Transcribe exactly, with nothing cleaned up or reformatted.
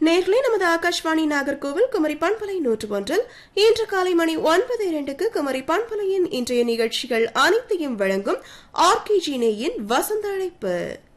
நேர்களே, நமது ஆகாஷ்வாணி நாகர்கோவில் குமரி பண்பலை நூற்று ஒன்றில் இன்று காலை மணி ஒன்பது இரண்டுக்கு குமரி பண்பலையின் இன்றைய நிகழ்ச்சிகள் அனைத்தையும் வழங்கும் ஆர்கேஜி நேயின் வசந்த அழைப்பு.